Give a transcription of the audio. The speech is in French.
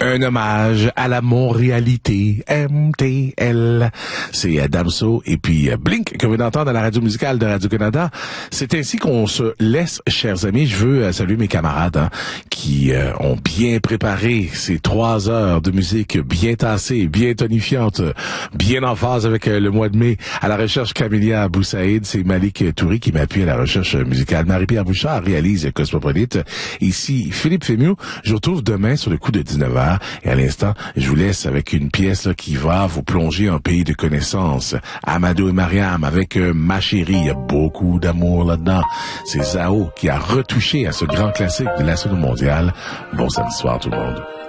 un hommage à la Montréalité, MTL. C'est Damso et puis Blink que vous venez d'entendre à la radio musicale de Radio-Canada. C'est ainsi qu'on se laisse, chers amis. Je veux saluer mes camarades qui ont bien préparé ces 3 heures de musique bien tassée, bien tonifiante, bien en phase avec le mois de mai. À la recherche, Camélia Boussaïd, c'est Malik Touri qui m'appuie à la recherche musicale. Marie-Pierre Bouchard réalise Cosmopolite. Ici, Philippe Fémieux. Je vous retrouve demain sur le coup de 19h. Et à l'instant, je vous laisse avec une pièce là, qui va vous plonger en pays de connaissances. Amadou et Mariam avec Ma Chérie. Il y a beaucoup d'amour là-dedans. C'est Zao qui a retouché à ce grand classique de la scène mondiale. Bon samedi soir tout le monde.